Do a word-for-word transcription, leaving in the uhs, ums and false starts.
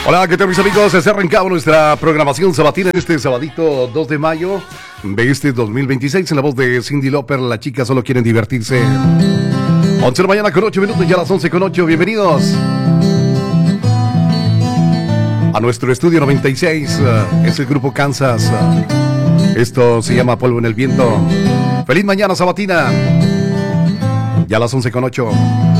Hola, ¿qué tal mis amigos? Se ha arrancado nuestra programación sabatina en este sabadito dos de mayo de este dos mil veintiséis en la voz de Cyndi Lauper. Las chicas solo quieren divertirse. once de la mañana con ocho minutos, ya a las once con ocho. Bienvenidos a nuestro estudio noventa y seis. Uh, es el grupo Kansas. Uh, esto se llama Polvo en el Viento. Feliz mañana sabatina. Ya a las once con ocho.